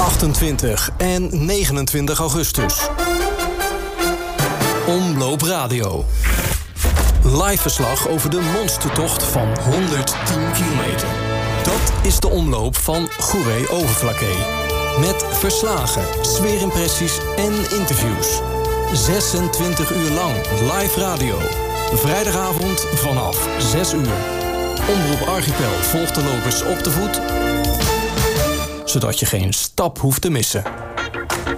28 en 29 augustus. Omloop Radio. Live verslag over de monstertocht van 110 kilometer. Dat is de omloop van Goeree-Overflakkee. Met verslagen, sfeerimpressies en interviews. 26 uur lang live radio. Vrijdagavond vanaf 6 uur. Omroep Archipel volgt de lopers op de voet, zodat je geen stap hoeft te missen.